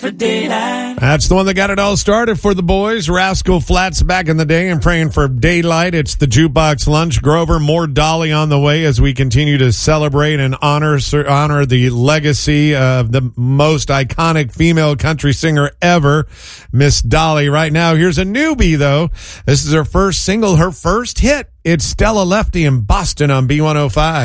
for daylight. That's the one that got it all started for the boys. Rascal Flatts back in the day and praying for daylight. It's the Jukebox Lunch. Grover, more Dolly on the way as we continue to celebrate and honor the legacy of the most iconic female country singer ever, Miss Dolly. Right now, here's a newbie, though. This is her first single, her first hit. It's Stella Lefty in Boston on B105.